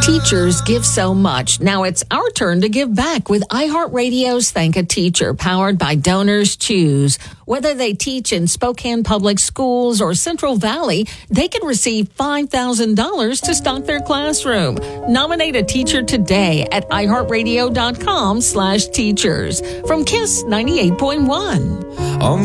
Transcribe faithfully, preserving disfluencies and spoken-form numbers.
Teachers give so much. Now it's our turn to give back with iHeartRadio's Thank a Teacher, powered by Donors Choose. Whether they teach in Spokane Public Schools or Central Valley, they can receive five thousand dollars to stock their classroom. Nominate a teacher today at iHeartRadio.com slash teachers. From KISS ninety-eight point one.